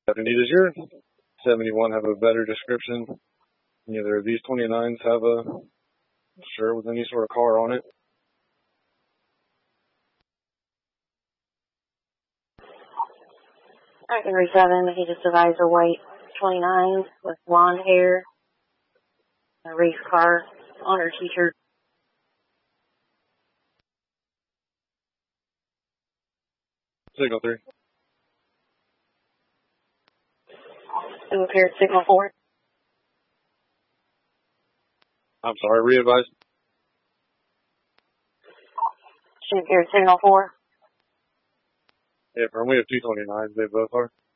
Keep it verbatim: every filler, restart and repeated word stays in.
seventy, does your seventy-one have a better description? Neither of these twenty-nines have a shirt with any sort of car on it. Alright, number seven, he just advised a white twenty-nine with blonde hair, a race car on her t-shirt. Signal three. Who appeared signal four? I'm sorry, re-advise. She appeared signal four. Yeah, firm, we have two twenty-nines, they both are.